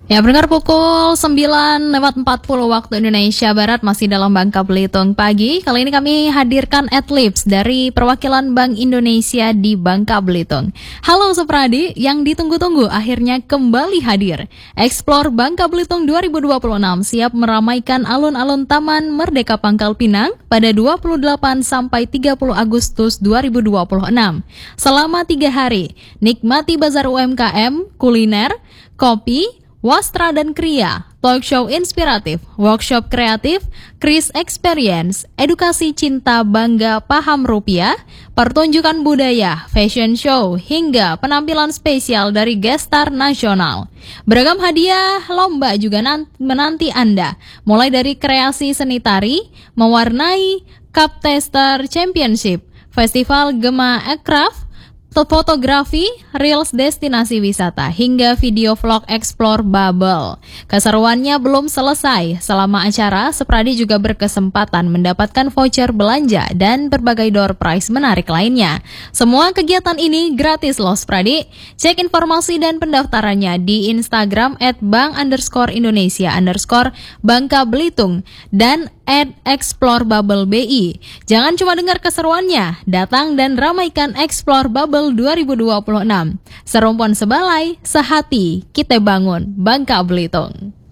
Ya, benar pukul 9:40 waktu Indonesia Barat masih dalam Bangka Belitung Pagi. Kali ini kami hadirkan adlibs dari perwakilan Bank Indonesia di Bangka Belitung. Halo Supradi, yang ditunggu-tunggu akhirnya kembali hadir. Explore Bangka Belitung 2026 siap meramaikan alun-alun Taman Merdeka Pangkal Pinang pada 28 sampai 30 Agustus 2026. Selama 3 hari, nikmati bazar UMKM, kuliner, kopi, wastra dan kriya, talk show inspiratif, workshop kreatif, Kris Experience, edukasi cinta bangga paham rupiah, pertunjukan budaya, fashion show, hingga penampilan spesial dari guest star nasional. Beragam hadiah lomba juga menanti Anda, mulai dari kreasi seni tari, mewarnai, Cup Tester Championship, Festival Gema Aircraft, fotografi, reels destinasi wisata, hingga video vlog Explore Bubble. Keseruannya belum selesai. Selama acara, Supradi juga berkesempatan mendapatkan voucher belanja dan berbagai door prize menarik lainnya. Semua kegiatan ini gratis loh Supradi. Cek informasi dan pendaftarannya di Instagram @bank_Indonesia_Bangka Belitung dan @ExploreBubbleBI. Jangan cuma dengar keseruannya, datang dan ramaikan Explore Bubble 2026. Serumpun sebalai, sehati, kita bangun Bangka Belitung.